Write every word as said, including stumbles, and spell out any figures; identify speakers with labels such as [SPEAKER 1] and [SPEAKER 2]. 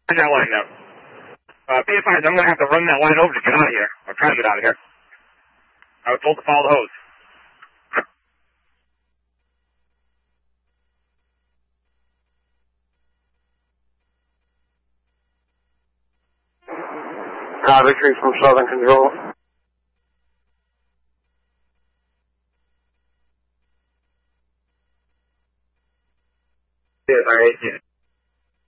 [SPEAKER 1] that line now. Uh, be advised, I'm going to have to run that line over to get out of here. Or try to get out of here. I was told to follow the hose.
[SPEAKER 2] Uh, victory from Southern Control.
[SPEAKER 1] Yes, I hate you.